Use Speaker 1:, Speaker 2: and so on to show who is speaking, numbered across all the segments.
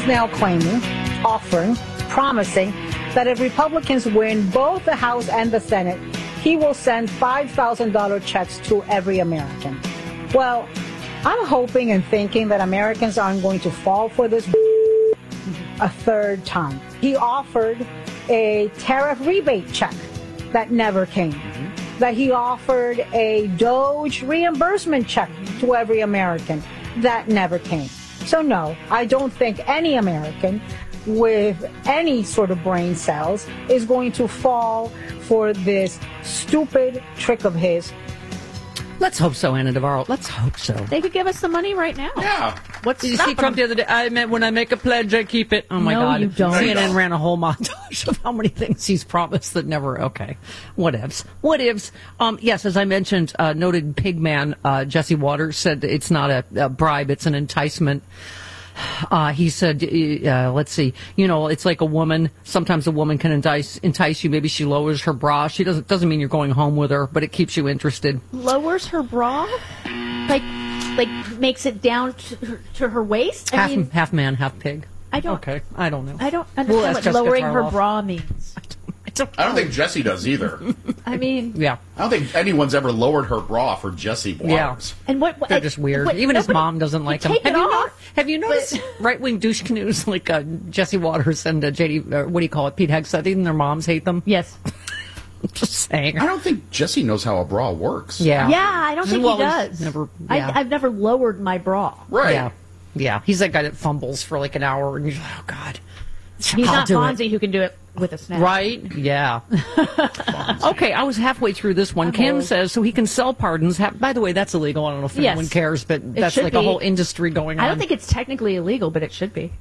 Speaker 1: now claiming, offering, promising that if Republicans win both the House and the Senate, he will send $5,000 checks to every American. Well, I'm hoping and thinking that Americans aren't going to fall for this a third time. He offered a tariff rebate check that never came. That he offered a DOGE reimbursement check to every American. That never came. So no, I don't think any American with any sort of brain cells is going to fall for this stupid trick of his.
Speaker 2: Let's hope so, Anna Navarro. Let's hope so.
Speaker 3: They could give us some money right now.
Speaker 4: Yeah.
Speaker 3: What's
Speaker 2: Did you see Trump the other day? I meant when I make a pledge, I keep it. Oh, my
Speaker 3: No,
Speaker 2: God.
Speaker 3: you don't.
Speaker 2: CNN ran a whole montage of how many things he's promised that never. Okay. What ifs? What ifs? Yes, as I mentioned, noted pig man Jesse Waters said it's not a bribe, it's an enticement. He said, let's see, it's like a woman. Sometimes a woman can entice you. Maybe she lowers her bra. She doesn't mean you're going home with her, but it keeps you interested.
Speaker 3: Lowers her bra? Like makes it down to her waist?
Speaker 2: Half man, half pig.
Speaker 3: I don't.
Speaker 2: Okay, I don't know.
Speaker 3: I don't understand what lowering her bra means.
Speaker 4: I don't think Jesse does either.
Speaker 3: I mean,
Speaker 2: yeah.
Speaker 4: I don't think anyone's ever lowered her bra for Jesse Waters.
Speaker 2: Yeah.
Speaker 3: And
Speaker 2: they're just weird. Even his mom doesn't like him. Have you noticed right-wing douche canoes like Jesse Waters and JD, what do you call it, Pete Hegseth, even their moms hate them?
Speaker 3: Yes.
Speaker 2: Just saying.
Speaker 4: I don't think Jesse knows how a bra works.
Speaker 3: Yeah, I don't think he does.
Speaker 2: I've
Speaker 3: never lowered my bra.
Speaker 4: Right.
Speaker 2: Yeah. He's that guy that fumbles for like an hour and you're like, oh, God.
Speaker 3: He's not Fonzie who can do it with a snap.
Speaker 2: Right? Yeah. Okay, I was halfway through this one. Kim says so he can sell pardons. By the way, that's illegal. I don't know if anyone cares, but that's like a whole industry going on.
Speaker 3: I don't think it's technically illegal, but it should be.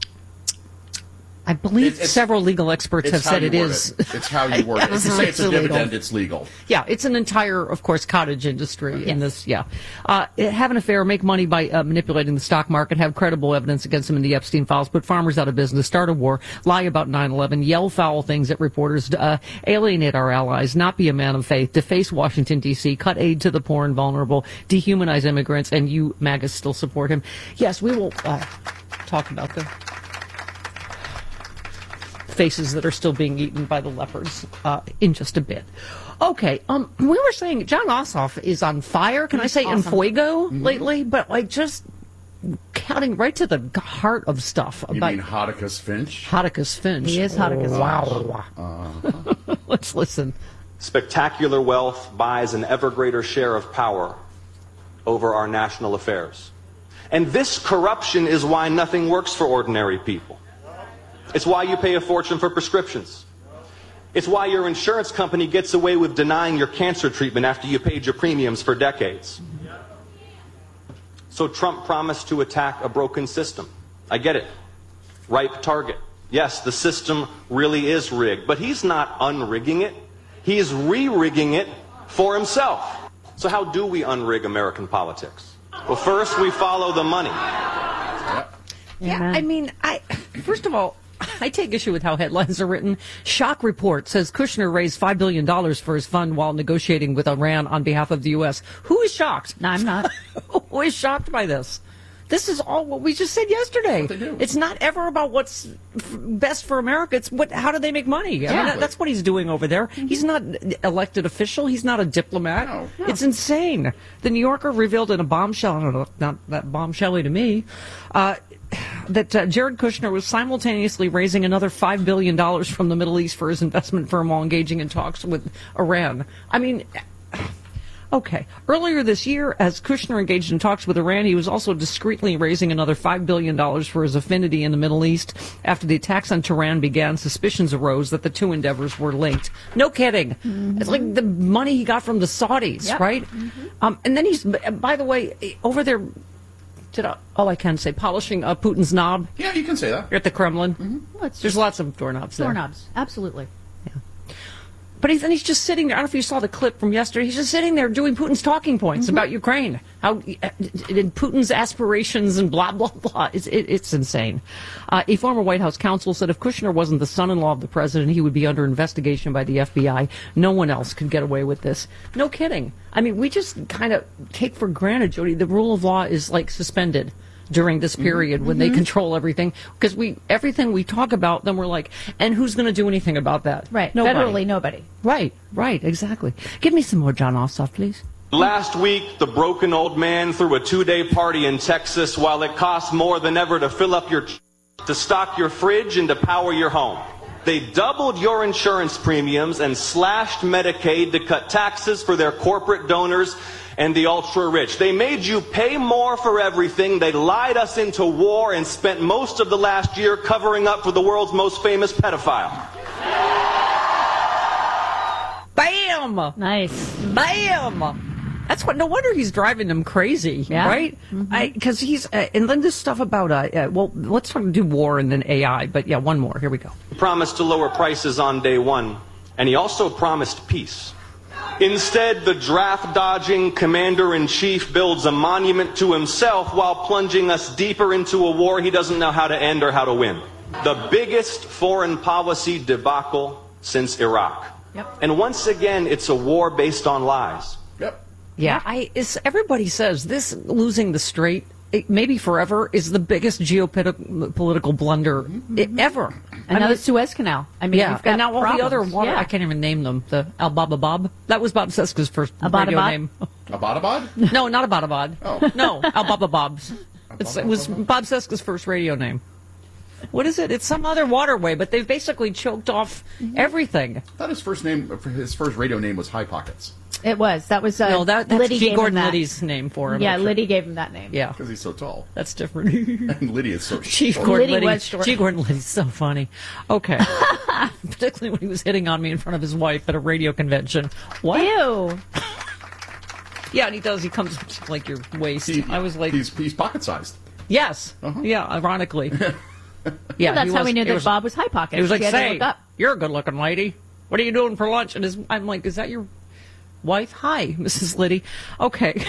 Speaker 2: I believe several legal experts have said it is.
Speaker 4: It's how you word it. If you say it's a dividend, it's legal.
Speaker 2: Yeah, it's an entire, of course, cottage industry in this. Yeah. Have an affair, make money by manipulating the stock market, have credible evidence against them in the Epstein files, put farmers out of business, start a war, lie about 9/11, yell foul things at reporters, alienate our allies, not be a man of faith, deface Washington, D.C., cut aid to the poor and vulnerable, dehumanize immigrants, and you, MAGA, still support him. Yes, we will talk about the faces that are still being eaten by the leopards in just a bit. Okay, we were saying John Ossoff is on fire. Can I say en fuego lately? But like just counting right to the heart of stuff.
Speaker 4: You mean Hottacus Finch?
Speaker 3: Hottacus Finch. He is Hottacus Finch.
Speaker 2: Wow. Let's listen.
Speaker 5: Spectacular wealth buys an ever greater share of power over our national affairs. And this corruption is why nothing works for ordinary people. It's why you pay a fortune for prescriptions. It's why your insurance company gets away with denying your cancer treatment after you paid your premiums for decades. So Trump promised to attack a broken system. I get it. Ripe target. Yes, the system really is rigged, but he's not unrigging it. He is re-rigging it for himself. So how do we unrig American politics? Well, first we follow the money.
Speaker 2: Yeah, I mean, first of all, I take issue with how headlines are written. Shock report says Kushner raised $5 billion for his fund while negotiating with Iran on behalf of the U.S. Who is shocked?
Speaker 3: No, I'm not.
Speaker 2: Who is shocked by this? This is all what we just said yesterday. It's not ever about what's best for America. It's how do they make money? I mean, that's what he's doing over there. He's not elected official. He's not a diplomat. No. It's insane. The New Yorker revealed in a bombshell, I don't know, not that bombshelly to me, that Jared Kushner was simultaneously raising another $5 billion from the Middle East for his investment firm while engaging in talks with Iran. I mean, okay. Earlier this year, as Kushner engaged in talks with Iran, he was also discreetly raising another $5 billion for his affinity in the Middle East. After the attacks on Tehran began, suspicions arose that the two endeavors were linked. No kidding. Mm-hmm. It's like the money he got from the Saudis, right? Mm-hmm. And then he's, by the way, over there, I can say polishing Putin's knob.
Speaker 4: Yeah, you can say that.
Speaker 2: You're at the Kremlin.
Speaker 3: Mm-hmm. Well,
Speaker 2: there's lots of doorknobs there.
Speaker 3: Doorknobs, absolutely.
Speaker 2: Yeah. But he's just sitting there. I don't know if you saw the clip from yesterday. He's just sitting there doing Putin's talking points about Ukraine, how Putin's aspirations and blah, blah, blah. It's insane. A former White House counsel said if Kushner wasn't the son-in-law of the president, he would be under investigation by the FBI. No one else could get away with this. No kidding. I mean, we just kind of take for granted, Jody, the rule of law is like suspended. during this period when they control everything. Because everything we talk about, then we're like, and who's going to do anything about that?
Speaker 3: Right.
Speaker 2: Nobody.
Speaker 3: Federally, nobody.
Speaker 2: Right, exactly. Give me some more John Ossoff, please.
Speaker 5: Last week, the broken old man threw a 2-day party in Texas while it cost more than ever to fill up to stock your fridge and to power your home. They doubled your insurance premiums and slashed Medicaid to cut taxes for their corporate donors and the ultra-rich. They made you pay more for everything. They lied us into war and spent most of the last year covering up for the world's most famous pedophile.
Speaker 2: Bam!
Speaker 3: Nice.
Speaker 2: Bam! That's what. No wonder he's driving them crazy, right? Because he's and then this stuff about well, let's do war and then AI. But yeah, one more. Here we go.
Speaker 5: He promised to lower prices on day one, and he also promised peace. Instead, the draft-dodging commander-in-chief builds a monument to himself while plunging us deeper into a war he doesn't know how to end or how to win. The biggest foreign policy debacle since Iraq.
Speaker 3: Yep.
Speaker 5: And once again, it's a war based on lies.
Speaker 4: Yep.
Speaker 2: Yeah, everybody says this losing the strait, maybe forever, is the biggest geopolitical blunder ever.
Speaker 3: And now the Suez Canal. I mean,
Speaker 2: yeah, and now all the other water, I can't even name them. The Al-Baba-Bob. That was Bob Seska's first radio name.
Speaker 4: Abbottabad?
Speaker 2: No, not Abbottabad.
Speaker 4: Oh.
Speaker 2: No, Al-Baba-Bob's. It was Bob Seska's first radio name. What is it? It's some other waterway, but they've basically choked off everything.
Speaker 4: I thought his first radio name was High Pockets.
Speaker 3: It was. That was
Speaker 2: no, that's
Speaker 3: Liddy
Speaker 2: G. Gordon Liddy's name for him.
Speaker 3: Yeah, Liddy gave him that name.
Speaker 2: Yeah,
Speaker 4: because he's so tall.
Speaker 2: That's different.
Speaker 4: And Liddy is so
Speaker 2: Chief
Speaker 4: short.
Speaker 2: Gordon
Speaker 3: Liddy
Speaker 2: Liddy.
Speaker 3: was short.
Speaker 2: G. Gordon Liddy's so funny. Okay, particularly when he was hitting on me in front of his wife at a radio convention. What?
Speaker 3: Ew.
Speaker 2: Yeah, and he does. He comes up to like your waist. I was like,
Speaker 4: he's pocket-sized.
Speaker 2: Yes. Yeah, ironically. Yeah,
Speaker 3: Well, that's how we knew that Bob was High Pockets.
Speaker 2: He was like,
Speaker 3: He had to
Speaker 2: "Say,
Speaker 3: look up.
Speaker 2: you're a good-looking lady. What are you doing for lunch?" And I'm like, "Is that your wife?" "Hi, Mrs. Liddy." Okay.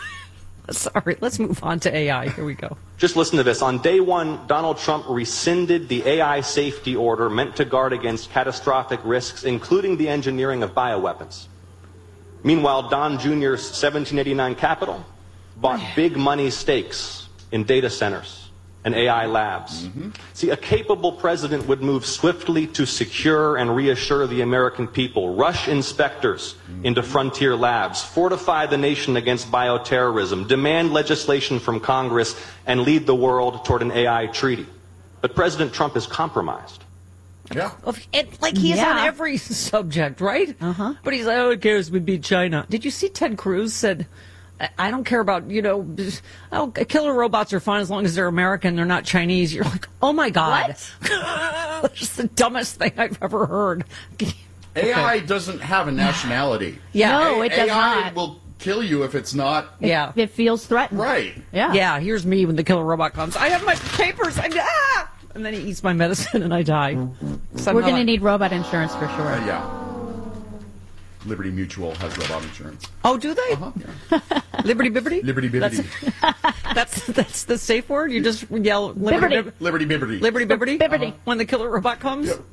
Speaker 2: Sorry, let's move on to AI. Here we go.
Speaker 5: Just listen to this. On day one, Donald Trump rescinded the AI safety order meant to guard against catastrophic risks, including the engineering of bioweapons. Meanwhile, Don Jr.'s 1789 capital bought big money stakes in data centers and AI labs. See, a capable president would move swiftly to secure and reassure the American people, rush inspectors into frontier labs, fortify the nation against bioterrorism, demand legislation from Congress, and lead the world toward an AI treaty. But President Trump is compromised.
Speaker 2: Yeah. Like he is on every subject, right? But he's like, "Oh, who cares? We beat China." Did you see Ted Cruz said, "I don't care about, killer robots are fine as long as they're American, they're not Chinese." You're like, oh my God. That's the dumbest thing I've ever heard.
Speaker 4: AI doesn't have a nationality.
Speaker 2: Yeah.
Speaker 3: No, it does
Speaker 4: AI
Speaker 3: not.
Speaker 4: will kill you if it's not.
Speaker 3: It feels threatened.
Speaker 4: Right.
Speaker 3: Yeah.
Speaker 2: Yeah, here's me when the killer robot comes. I have my papers. And then he eats my medicine and I die.
Speaker 3: We're going to need robot insurance for sure.
Speaker 4: Yeah. Liberty Mutual has robot insurance.
Speaker 2: Oh, do they?
Speaker 4: Yeah.
Speaker 2: Liberty Bibbity?
Speaker 4: Liberty Bibbity.
Speaker 2: That's the safe word? You just yell
Speaker 3: Bibbity.
Speaker 4: Liberty Bibbity.
Speaker 2: Liberty Bibbity?
Speaker 3: Bibbity.
Speaker 2: When the killer robot comes?
Speaker 4: Yep.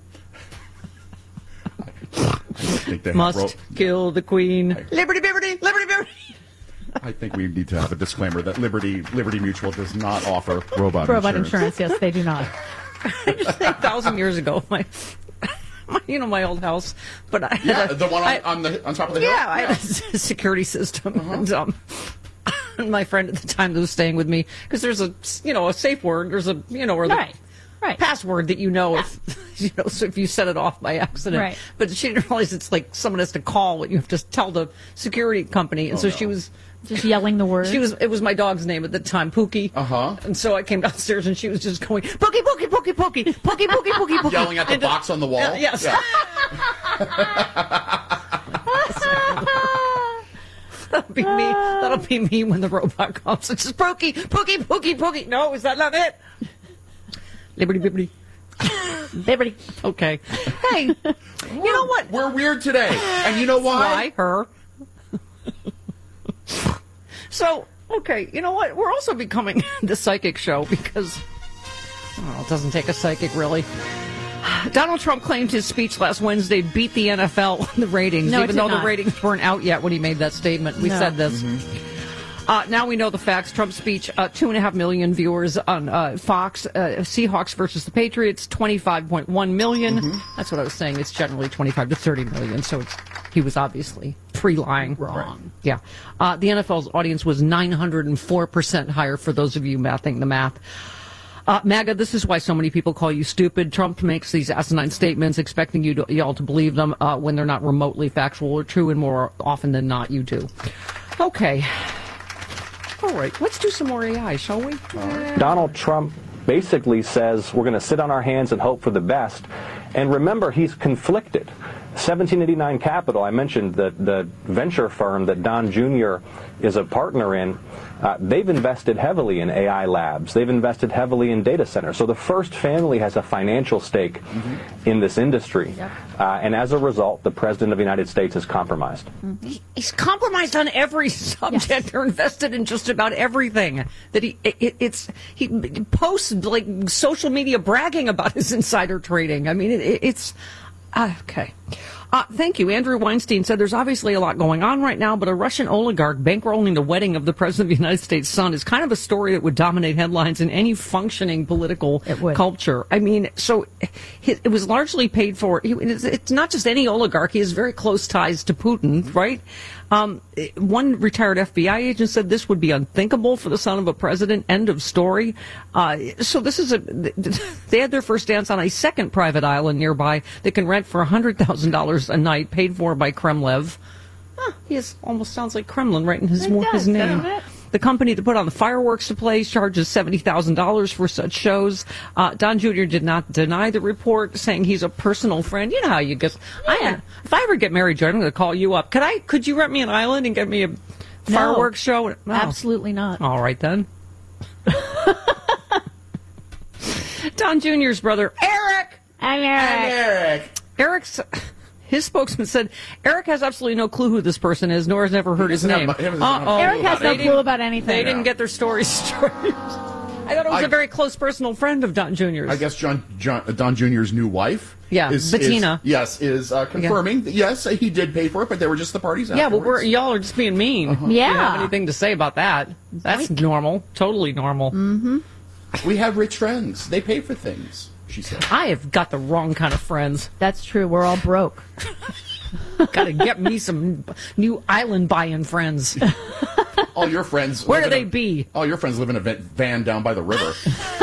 Speaker 4: I think they
Speaker 2: Must kill the queen. Liberty Bibbity! Liberty Bibbity!
Speaker 4: I think we need to have a disclaimer that Liberty Mutual does not offer robot
Speaker 3: insurance. Yes, they do not.
Speaker 2: I just think 1,000 years ago, my my old house, but I had
Speaker 4: the one on top of the hill.
Speaker 2: Yeah, I had a security system, and my friend at the time that was staying with me, because there's a safe word, there's a or the password that if so if you set it off by accident.
Speaker 3: Right.
Speaker 2: But she didn't realize it's like someone has to call, and you have to tell the security company, and she was.
Speaker 3: Just yelling the word.
Speaker 2: It was my dog's name at the time, Pookie. And so I came downstairs and she was just going, Pookie, Pookie, Pookie, Pookie, Pookie, Pookie, Pookie, Pookie.
Speaker 4: Yelling at the box on the wall?
Speaker 2: Yes.
Speaker 4: Yeah.
Speaker 2: That'll be me when the robot comes. It's just Pookie, Pookie, Pookie, Pookie. No, is that not it? Liberty, Bibbity.
Speaker 3: Bibbity.
Speaker 2: Okay. Hey, you know what?
Speaker 4: We're weird today. And you know why?
Speaker 2: Why? Her. So, okay, you know what? We're also becoming the psychic show because, it doesn't take a psychic, really. Donald Trump claimed his speech last Wednesday beat the NFL in the ratings, even though the ratings weren't out yet when he made that statement. We said this. Now we know the facts. Trump's speech, 2.5 million viewers on Fox. Seahawks versus the Patriots, 25.1 million. That's what I was saying. It's generally 25 to 30 million. So he was obviously pre-lying.
Speaker 3: Wrong.
Speaker 2: Right. Yeah. The NFL's audience was 904% higher for those of you mathing the math. MAGA, this is why so many people call you stupid. Trump makes these asinine statements expecting y'all to believe them when they're not remotely factual or true, and more often than not, you do. Okay. All right. Let's do some more AI, shall we?
Speaker 5: Donald Trump basically says we're going to sit on our hands and hope for the best. And remember, he's conflicted. 1789 Capital, I mentioned the venture firm that Don Jr. is a partner in, they've invested heavily in AI labs. They've invested heavily in data centers. So the First family has a financial stake in this industry. Yep. And as a result, the President of the United States is compromised.
Speaker 2: He's compromised on every subject. Yes. They're invested in just about everything. That he posts like social media bragging about his insider trading. I mean, it's okay. Thank you. Andrew Weinstein said there's obviously a lot going on right now, but a Russian oligarch bankrolling the wedding of the President of the United States' son is kind of a story that would dominate headlines in any functioning political culture. I mean, so it was largely paid for. It's not just any oligarch. He has very close ties to Putin, right? One retired FBI agent said this would be unthinkable for the son of a president. End of story. So this is they had their first dance on a second private island nearby that can rent for $100,000 a night, paid for by Kremlev. He almost sounds like Kremlin right in his name. The company that put on the fireworks displays charges $70,000 for such shows. Don Jr. did not deny the report, saying he's a personal friend. You know how you get. Yeah. If I ever get married, Joe, I'm going to call you up. Could you rent me an island and get me a fireworks show? No,
Speaker 3: absolutely not.
Speaker 2: All right then. Don Jr.'s brother, Eric.
Speaker 3: I'm Eric.
Speaker 2: His spokesman said, Eric has absolutely no clue who this person is, nor has ever heard his name.
Speaker 3: Eric has no clue about anything.
Speaker 2: They didn't get their story straight. I thought it was a very close personal friend of Don Jr.'s.
Speaker 4: I guess Don Jr.'s new wife.
Speaker 2: Yeah, Bettina.
Speaker 4: Is confirming that, yes, he did pay for it, but they were just the parties afterwards.
Speaker 2: Yeah, well, y'all are just being mean.
Speaker 3: Yeah.
Speaker 2: You don't have anything to say about that. That's normal. Totally normal.
Speaker 3: Mm-hmm.
Speaker 4: We have rich friends. They pay for things, she said.
Speaker 2: I have got the wrong kind of friends.
Speaker 3: That's true. We're all broke.
Speaker 2: Got to get me some new island buy-in friends.
Speaker 4: All your friends.
Speaker 2: Where do they be?
Speaker 4: All your friends live in a van down by the river.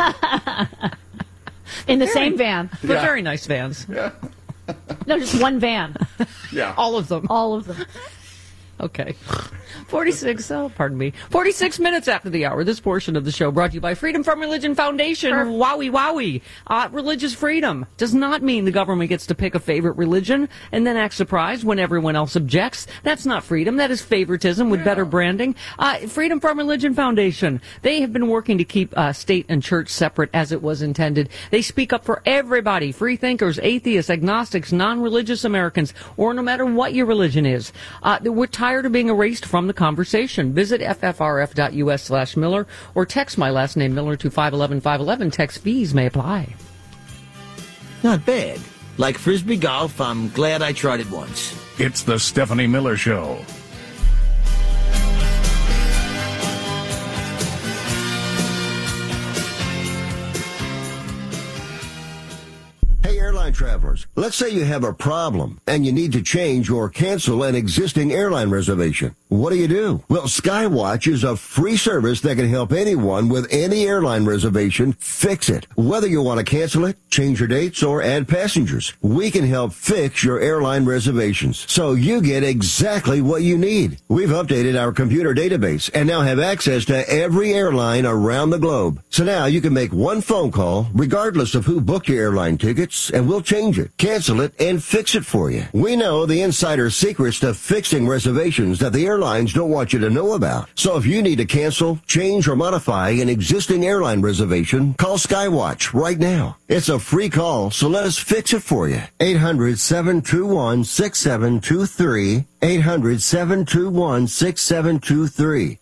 Speaker 3: In the same van.
Speaker 2: But very nice vans.
Speaker 4: Yeah.
Speaker 3: No, just one van.
Speaker 4: Yeah.
Speaker 2: All of them.
Speaker 3: All of them.
Speaker 2: Okay. 46 minutes after the hour. This portion of the show brought to you by Freedom from Religion Foundation. Wowie. Religious freedom does not mean the government gets to pick a favorite religion and then act surprised when everyone else objects. That's not freedom. That is favoritism with better branding. Freedom from Religion Foundation. They have been working to keep state and church separate as it was intended. They speak up for everybody. Free thinkers, atheists, agnostics, non-religious Americans, or no matter what your religion is. We're tired of being erased from the conversation. Visit ffrf.us/Miller or text my last name Miller to 511-511. Text fees may apply.
Speaker 6: Not bad. Like Frisbee golf, I'm glad I tried it once.
Speaker 7: It's the Stephanie Miller Show.
Speaker 8: Hey, airline travelers, let's say you have a problem and you need to change or cancel an existing airline reservation. What do? Well, Skywatch is a free service that can help anyone with any airline reservation fix it. Whether you want to cancel it, change your dates, or add passengers, we can help fix your airline reservations so you get exactly what you need. We've updated our computer database and now have access to every airline around the globe. So now you can make one phone call regardless of who booked your airline tickets, and we'll change it, cancel it, and fix it for you. We know the insider secrets to fixing reservations that the airlines don't want you to know about. So if you need to cancel, change, or modify an existing airline reservation, call Skywatch right now. It's a free call, so let us fix it for you. 800-721-6723. 800-721-6723.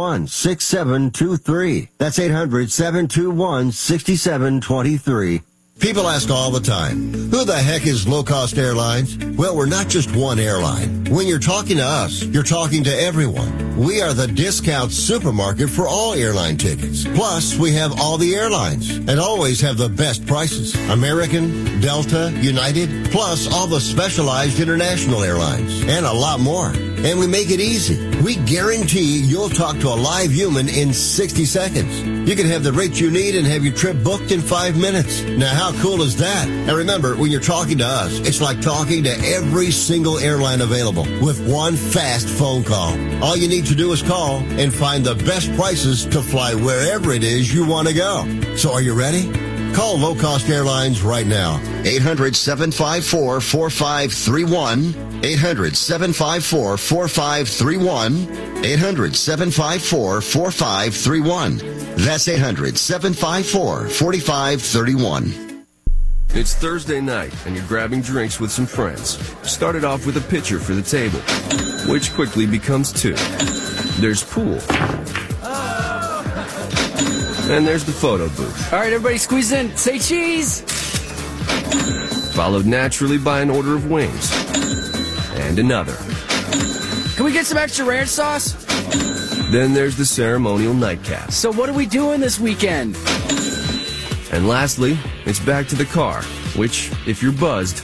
Speaker 8: 800-721-6723. That's 800-721-6723. People ask all the time, who the heck is Low Cost Airlines? Well, we're not just one airline. When you're talking to us, you're talking to everyone. We are the discount supermarket for all airline tickets. Plus, we have all the airlines and always have the best prices. American, Delta, United, plus all the specialized international airlines and a lot more. And we make it easy. We guarantee you'll talk to a live human in 60 seconds. You can have the rate you need and have your trip booked in 5 minutes. Now, how cool is that? And remember, when you're talking to us, it's like talking to every single airline available with one fast phone call. All you need to do is call and find the best prices to fly wherever it is you want to go. So are you ready? Call Low Cost Airlines right now. 800-754-4531. 800-754-4531. 800-754-4531. That's 800-754-4531.
Speaker 9: It's Thursday night, and you're grabbing drinks with some friends. Started off with a pitcher for the table, which quickly becomes two. There's pool. And there's the photo booth.
Speaker 10: All right, everybody squeeze in. Say cheese!
Speaker 9: Followed naturally by an order of wings. And another.
Speaker 10: Can we get some extra ranch sauce?
Speaker 9: Then there's the ceremonial nightcap.
Speaker 10: So what are we doing this weekend?
Speaker 9: And lastly, it's back to the car, which, if you're buzzed,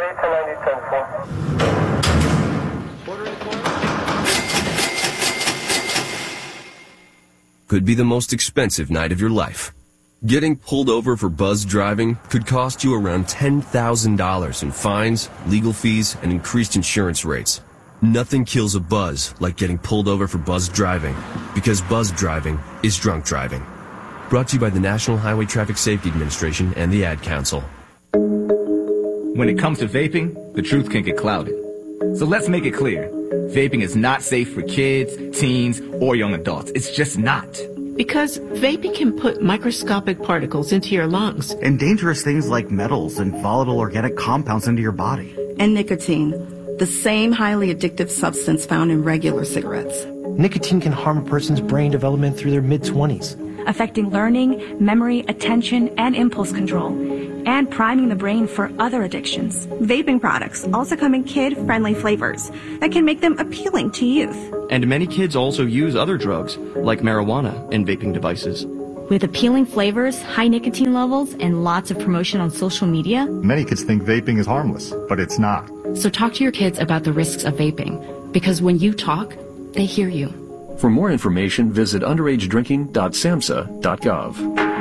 Speaker 9: could be the most expensive night of your life. Getting pulled over for buzz driving could cost you around $10,000 in fines, legal fees, and increased insurance rates. Nothing kills a buzz like getting pulled over for buzz driving, because buzz driving is drunk driving. Brought to you by the National Highway Traffic Safety Administration and the Ad Council.
Speaker 11: When it comes to vaping, the truth can get clouded. So let's make it clear. Vaping is not safe for kids, teens, or young adults. It's just not.
Speaker 12: Because vaping can put microscopic particles into your lungs.
Speaker 13: And dangerous things like metals and volatile organic compounds into your body.
Speaker 14: And nicotine, the same highly addictive substance found in regular cigarettes.
Speaker 15: Nicotine can harm a person's brain development through their mid-20s.
Speaker 16: Affecting learning, memory, attention, and impulse control, and priming the brain for other addictions.
Speaker 17: Vaping products also come in kid-friendly flavors that can make them appealing to youth.
Speaker 18: And many kids also use other drugs, like marijuana, in vaping devices.
Speaker 19: With appealing flavors, high nicotine levels, and lots of promotion on social media,
Speaker 20: many kids think vaping is harmless, but it's not.
Speaker 19: So talk to your kids about the risks of vaping, because when you talk, they hear you.
Speaker 21: For more information, visit underagedrinking.samhsa.gov.